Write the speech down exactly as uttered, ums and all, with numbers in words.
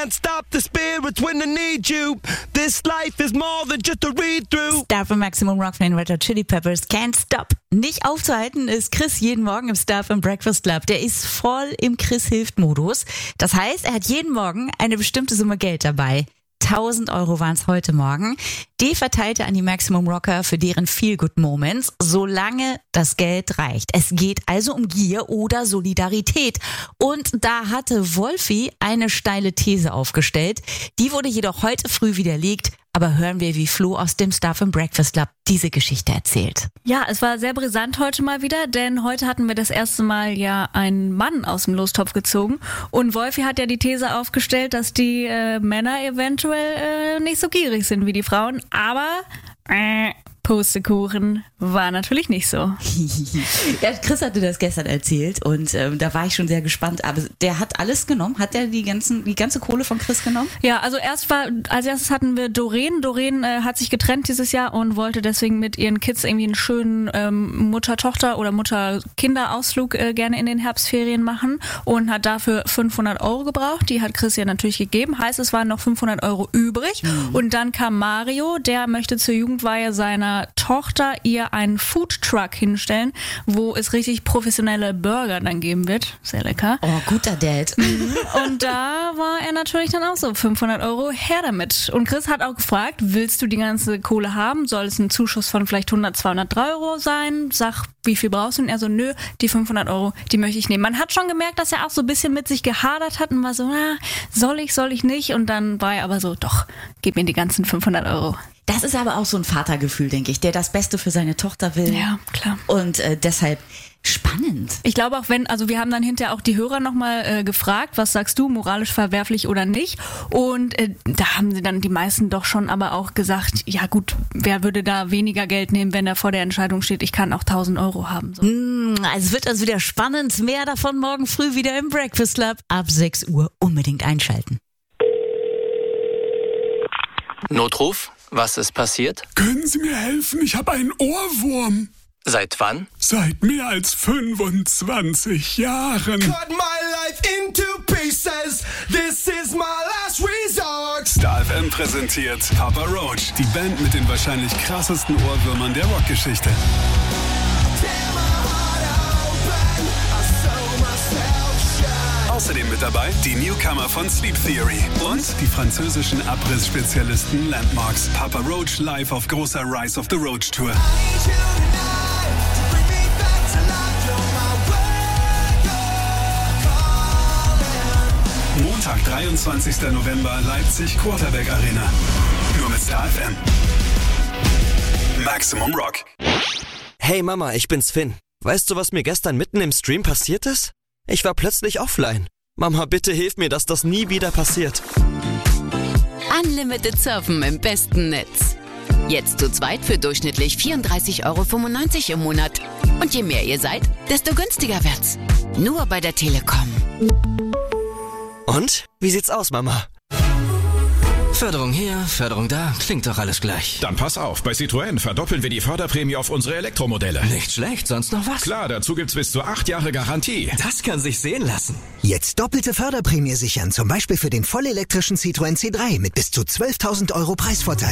can't stop the spirits when I need you. This life is more than just a read-through. Star von Maximum Rock von den Red Hot Chili Peppers, Can't Stop. Nicht aufzuhalten ist Chris jeden Morgen im Star vom Breakfast Club. Der ist voll im Chris-Hilft-Modus. Das heißt, er hat jeden Morgen eine bestimmte Summe Geld dabei. tausend Euro waren es heute Morgen. Die verteilt er an die Maximum Rocker für deren Feel-Good-Moments, solange das Geld reicht. Es geht also um Gier oder Solidarität. Und da hatte Wolfi eine steile These aufgestellt. Die wurde jedoch heute früh widerlegt. Aber hören wir, wie Flo aus dem Star vom Breakfast Club diese Geschichte erzählt. Ja, es war sehr brisant heute mal wieder, denn heute hatten wir das erste Mal ja einen Mann aus dem Lostopf gezogen. Und Wolfi hat ja die These aufgestellt, dass die äh, Männer eventuell äh, nicht so gierig sind wie die Frauen. Aber äh, Pustekuchen war natürlich nicht so. Ja, Chris hatte das gestern erzählt und ähm, da war ich schon sehr gespannt. Aber der hat alles genommen. Hat der die ganzen die ganze Kohle von Chris genommen? Ja, also erst war als erstes hatten wir Doreen. Doreen äh, hat sich getrennt dieses Jahr und wollte deswegen mit ihren Kids irgendwie einen schönen ähm, Mutter-Tochter- oder Mutter-Kinder-Ausflug äh, gerne in den Herbstferien machen und hat dafür fünfhundert Euro gebraucht. Die hat Chris ja natürlich gegeben. Heißt, es waren noch fünfhundert Euro übrig. Mhm. Und dann kam Mario, der möchte zur Jugendweihe seiner Tochter ihr einen Foodtruck hinstellen, wo es richtig professionelle Burger dann geben wird. Sehr lecker. Oh, guter Dad. Und da war er natürlich dann auch so, fünfhundert Euro, her damit. Und Chris hat auch gefragt, willst du die ganze Kohle haben? Soll es ein Zuschuss von vielleicht hundert, zweihundert, drei Euro sein? Sag, wie viel brauchst du? Und er so, nö, die fünfhundert Euro, die möchte ich nehmen. Man hat schon gemerkt, dass er auch so ein bisschen mit sich gehadert hat und war so, na, soll ich, soll ich nicht? Und dann war er aber so, doch, gib mir die ganzen fünfhundert Euro. Das ist aber auch so ein Vatergefühl, denke ich, der das Beste für seine Tochter will. Ja, klar. Und äh, deshalb spannend. Ich glaube auch, wenn, also wir haben dann hinterher auch die Hörer nochmal äh, gefragt, was sagst du, moralisch verwerflich oder nicht? Und äh, da haben sie dann die meisten doch schon aber auch gesagt, ja gut, wer würde da weniger Geld nehmen, wenn er vor der Entscheidung steht, ich kann auch tausend Euro haben. So. Mm, es wird also wieder spannend. Mehr davon morgen früh wieder im Breakfast Club. Ab sechs Uhr unbedingt einschalten. Notruf? Was ist passiert? Können Sie mir helfen? Ich habe einen Ohrwurm. Seit wann? Seit mehr als fünfundzwanzig Jahren. Cut my life into pieces. This is my last resort. Star F M präsentiert Papa Roach, die Band mit den wahrscheinlich krassesten Ohrwürmern der Rockgeschichte. Außerdem mit dabei die Newcomer von Sleep Theory und die französischen Abriss-Spezialisten Landmarks. Papa Roach live auf großer Rise of the Roach Tour. Montag, dreiundzwanzigster November, Leipzig, Quarterback Arena. Nur mit Star F M. Maximum Rock. Hey Mama, ich bin's Finn. Weißt du, was mir gestern mitten im Stream passiert ist? Ich war plötzlich offline. Mama, bitte hilf mir, dass das nie wieder passiert. Unlimited Surfen im besten Netz. Jetzt zu zweit für durchschnittlich vierunddreißig Euro fünfundneunzig im Monat. Und je mehr ihr seid, desto günstiger wird's. Nur bei der Telekom. Und? Wie sieht's aus, Mama? Förderung hier, Förderung da, klingt doch alles gleich. Dann pass auf, bei Citroën verdoppeln wir die Förderprämie auf unsere Elektromodelle. Nicht schlecht, sonst noch was? Klar, dazu gibt's bis zu acht Jahre Garantie. Das kann sich sehen lassen. Jetzt doppelte Förderprämie sichern, zum Beispiel für den vollelektrischen Citroën C drei mit bis zu zwölftausend Euro Preisvorteil.